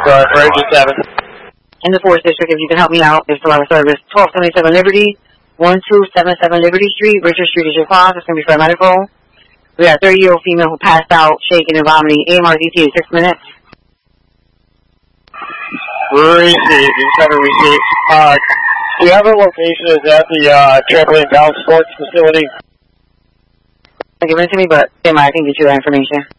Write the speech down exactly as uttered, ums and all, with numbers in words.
uh, Roger seven. In the fourth District, if you can help me out, there's still out of service. twelve seventy-seven Liberty, twelve seventy-seven Liberty Street, Richard Street is your cause. It's going to be for a medical. We got a thirty-year-old female who passed out, shaking and vomiting. A M R D T in six minutes. Receive, you said a receipt. Uh, do you have a location? Is that the uh, Trampoline Bounce Sports Facility? Give it to me, but Tim, I can get you that information.